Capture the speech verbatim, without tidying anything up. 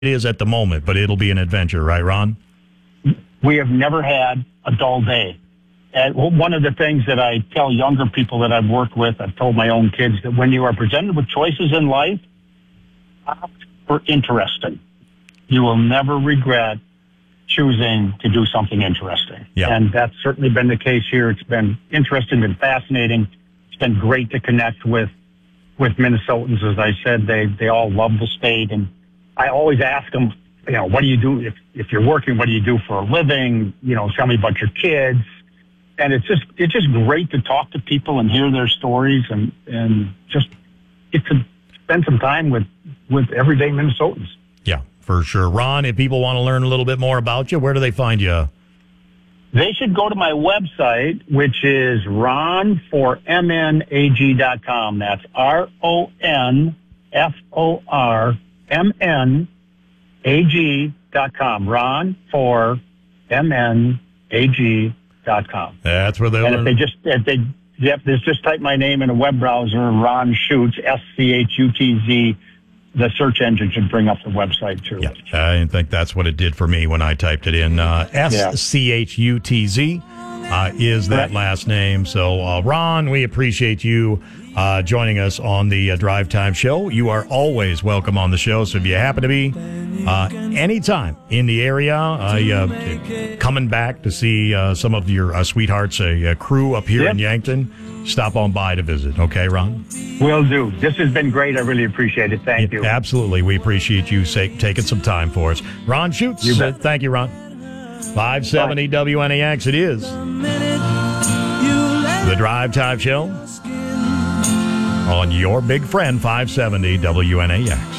is at the moment, but it'll be an adventure, right, Ron? We have never had a dull day. And one of the things that I tell younger people that I've worked with, I've told my own kids, that when you are presented with choices in life, opt for interesting. You will never regret choosing to do something interesting. Yeah. And that's certainly been the case here. It's been interesting, been fascinating. It's been great to connect with, with Minnesotans. As I said, they, they all love the state. And I always ask them, you know, what do you do if, if you're working? What do you do for a living? You know, tell me about your kids. And it's just, it's just great to talk to people and hear their stories and, and just get to spend some time with, with everyday Minnesotans. Yeah, for sure. Ron, if people want to learn a little bit more about you, where do they find you? They should go to my website, which is ron for m n a g dot com. That's R O N F O R M N A G dot com. Ron for M N A G dot com. That's where they'll And learn. if they just, if they, yep, they just type my name in a web browser, Ron Schutz, S C H U T Z, the search engine should bring up the website too. Yeah, I think that's what it did for me when I typed it in. Uh, S C H U T Z uh, is that Correct. last name. So, uh, Ron, we appreciate you uh, joining us on the uh, Drive Time Show. You are always welcome on the show. So if you happen to be uh, anytime in the area, uh, uh, coming back to see uh, some of your uh, sweethearts, a uh, crew up here Yep. in Yankton, stop on by to visit. Okay, Ron? Will do. This has been great. I really appreciate it. Thank you. Absolutely. We appreciate you say, taking some time for us. Ron Schutz. You bet. Uh, thank you, Ron. five seventy W N A X it is. The Drive Time Show on your big friend, five seventy W N A X.